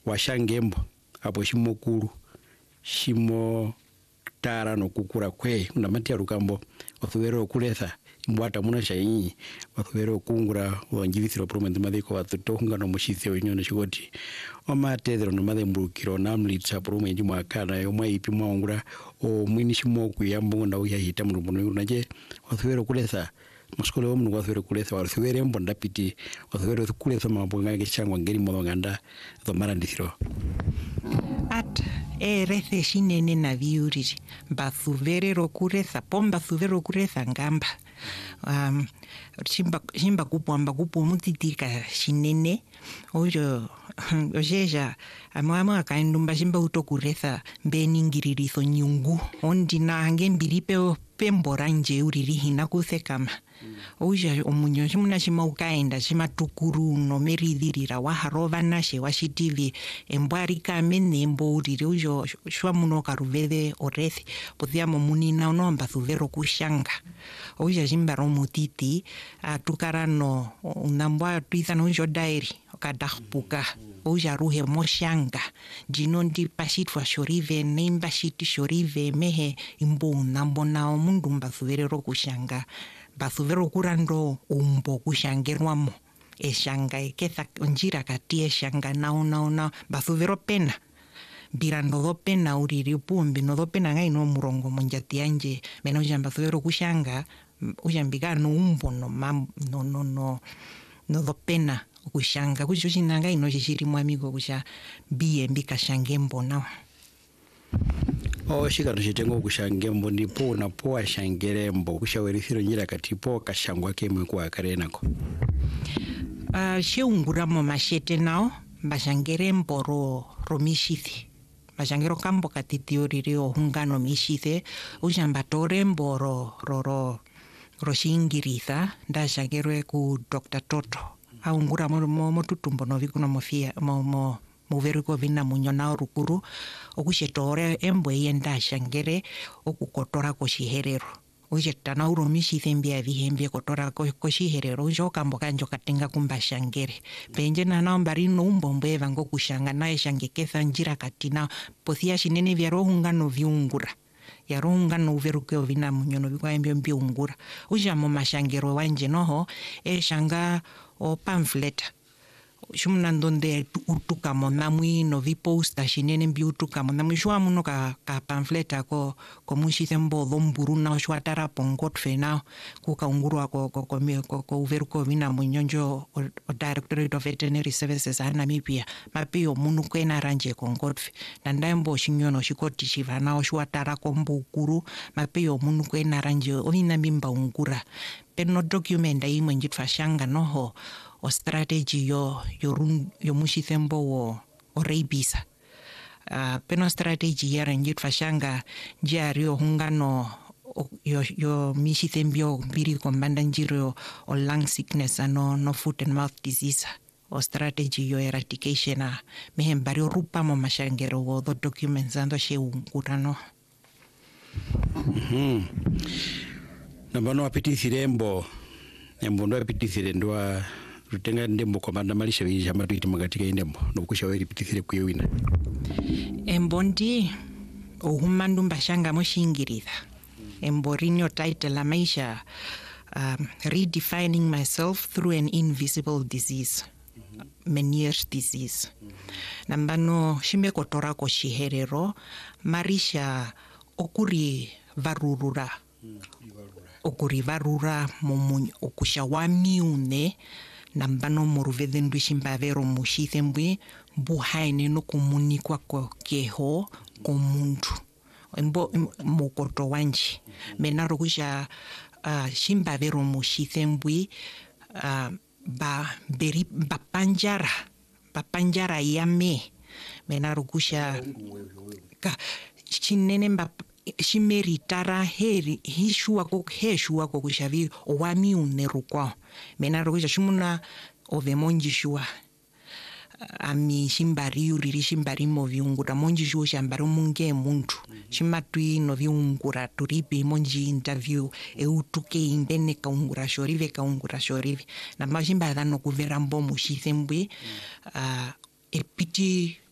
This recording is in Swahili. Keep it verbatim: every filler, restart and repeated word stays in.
washangembo apo shimokuru shimo tara no kukura kwe unamatia rukambo wathuvero kuletha mbwata muna shayi wathuvero kungura wanjivithiro promendi madhiko wathutohunga no mushithio winyo shigoti oma tethero no madhe mbukiro namlitsa promendi mwakana yomwe ipi mwangura o mwinishimo kuyambo na uyahita mrubono unaje wathuvero kuletha muskole omu wathuvero kuletha wathuvero mbonda piti wathuvero kuletha mabonga ngechangwa ngeri modonganda thomara ndithiro at e rethe shinene na viuriri bathuverero kuretha pomba thuvero kuretha ngamba um chimba chimba kupamba kupu mutitika shinene ojo ojeja amama kaindumba chimba utokuretha beningiriritho nyungu ondina ngembiripe pembora nje uriri hina kuthekama oja omunyo chimuna chima ukaenda chima tukuru no meridhirira waharova nashe washitivi embwari kamene embo uriri ojo shwa muno karuveve orethi pothiamo munina onomba thuvero kushanga oja chimba romutiti atukarano unambwa tuithana ojo dairi okadahpuka oja ruhe moshanga jino ndi pashitwa shorive nemba shiti shorive mehe imbo unambo nao mundu mbathuverero kushanga bathuvero kurando umbo kushangerwamo eshanga eketha njira kati eshanga nao nao nao bathuvero pena birando do pena uriri pumbi no do pena ngai no murongo monjati anje meno jamba thuvero kushanga ujambika no umbo no mam no no no no do pena kushanga kucho chinanga ino chiri mu amigo kusha biye mbika shangembo nao o shikano chitengo kushangembo ndipo na poa shangerembo kushawerithiro njira katipo kashangwa kemwe kwa karenako uh, sheunguramo mashete nao bashangerembo ro romishithi bashangero kambo katitioririo hungano mishithe ujamba torembo ro ro ro roshingiriza ndashangerwe ku Doctor Toto aungura mo mo tutumbo no vikuno mofia mo mo muveruko vina munyona rukuru okushetore embwe yenda shangere okukotora ko shiherero ujetana uromishi thembia vihembia kotora ko shiherero jo kambo kanjo katenga kumba shangere penje na nambari no umbombe vango kushanga nae shangeketha njira katina pothia shinene vya rohungano viungura ya rohungano uveruko vina munyono vikwaembio mbiungura ujamo mashangero wanje noho e shanga o pamphlet shumna ndonde utukamo namwi no viposta shinene mbi utukamo namwi shwa muno ka ka pamphlet ko ko mushithe mbodo mburu na shwa tara pongot fena ku ka unguru ko ko ko ko uveruko vina munyonjo o Directorate of Veterinary Services ana mipia mapio munu kwena ranje kongot na ndambo shinyono shikoti shivana shwa tara ko mbukuru mapio munu kwena ranje ovina mimba ungura peno document imwe njitfashanga noho o strategy yo yo yo mushithembo wo o rabies uh, peno strategy ya ranjit fashanga jario hungano yo yo mishithembio biri kombanda njiro o lung sickness ano no foot and mouth disease o strategy yo eradication a mehem bario rupa mo mashangero wo the documents ando she ungurano mhm nambano apitithirembo embondo apitithire ndwa rutenga ndembo komanda malisha bije amatuiti magatika indembo nokusha weri pitithire kuyewina embondi ohumandu mbashanga moshingiriza emborinyo title la maisha um, redefining myself through an invisible disease Meniere's disease nambano shime kotora ko shiherero marisha okuri varurura okuri varura momunyo okushawamiune nambano moruvedendwi shimbavero mushithembwe buhaine no komunikwa ko keho komundu embo mokoto wanji menaro kusha uh, shimbavero mushithembwe uh, ba beri bapanjara bapanjara yame menaro kusha ka chinene mba shimeritara heri hishua ko heshua ko kushavi owami unerukwa menaro kusha shumuna ovemonji shua ami shimbari uriri shimbari mo viungura monji shua shambari munge muntu shimatui no viungura turipi monji interview e utuke imbene kaungura shorive kaungura shorive na mashimba dano kuvera mbo mushithembwe uh, epiti